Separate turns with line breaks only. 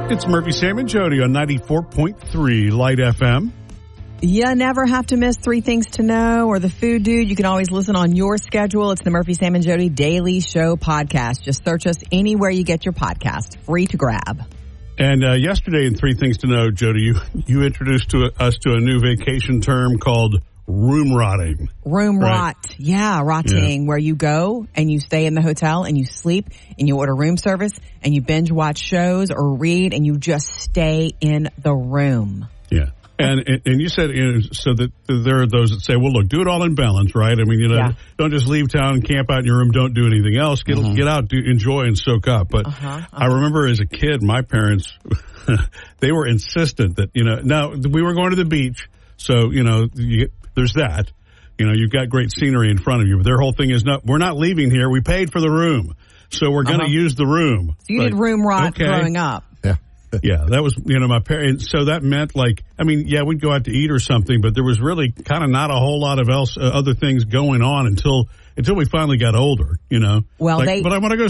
It's Murphy, Sam, and Jody on 94.3 Light FM.
You never have to miss Three Things to Know or The Food Dude. You can always listen on your schedule. It's the Murphy, Sam, and Jody Daily Show podcast. Just search us anywhere you get your podcast. Free to grab.
And yesterday in Three Things to Know, Jody, you introduced us to a new vacation term called room rotting.
Room rot. Yeah, rotting, where you go and you stay in the hotel and you sleep and you order room service and you binge watch shows or read and you just stay in the room.
Yeah. And you said, so that there are those that say, well, look, do it all in balance, right? I mean, don't just leave town and camp out in your room. Don't do anything else. Get out, enjoy and soak up. But I remember as a kid, my parents, they were insistent that, now we were going to the beach. So, there's that. You've got great scenery in front of you. But their whole thing is, we're not leaving here. We paid for the room. So we're going to use the room.
So you did room rot growing up.
Yeah, that was, my parents. So that meant we'd go out to eat or something, but there was really kind of not a whole lot of other things going on until we finally got older,
Well,
but I want to go